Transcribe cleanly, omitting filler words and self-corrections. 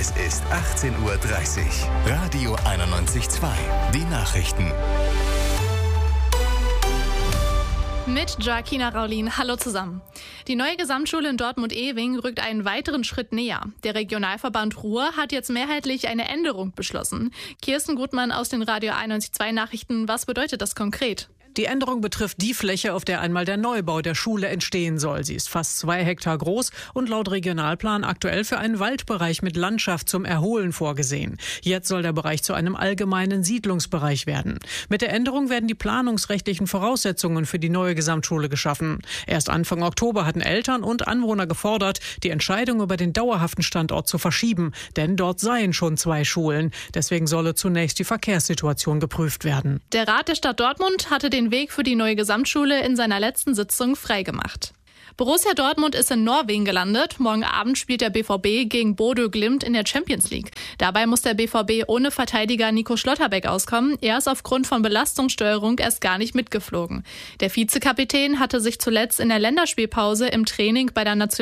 Es ist 18:30 Uhr. Radio 91.2. Die Nachrichten. Mit Joaquina Raulin. Hallo zusammen. Die neue Gesamtschule in Dortmund-Ewing rückt einen weiteren Schritt näher. Der Regionalverband Ruhr hat jetzt mehrheitlich eine Änderung beschlossen. Kirsten Gutmann aus den Radio 91.2 Nachrichten. Was bedeutet das konkret? Die Änderung betrifft die Fläche, auf der einmal der Neubau der Schule entstehen soll. Sie ist fast 2 Hektar groß und laut Regionalplan aktuell für einen Waldbereich mit Landschaft zum Erholen vorgesehen. Jetzt soll der Bereich zu einem allgemeinen Siedlungsbereich werden. Mit der Änderung werden die planungsrechtlichen Voraussetzungen für die neue Gesamtschule geschaffen. Erst Anfang Oktober hatten Eltern und Anwohner gefordert, die Entscheidung über den dauerhaften Standort zu verschieben. Denn dort seien schon 2 Schulen. Deswegen solle zunächst die Verkehrssituation geprüft werden. Der Rat der Stadt Dortmund hatte den Weg für die neue Gesamtschule in seiner letzten Sitzung freigemacht. Borussia Dortmund ist in Norwegen gelandet. Morgen Abend spielt der BVB gegen Bodø Glimt in der Champions League. Dabei muss der BVB ohne Verteidiger Nico Schlotterbeck auskommen. Er ist aufgrund von Belastungssteuerung erst gar nicht mitgeflogen. Der Vizekapitän hatte sich zuletzt in der Länderspielpause im Training bei der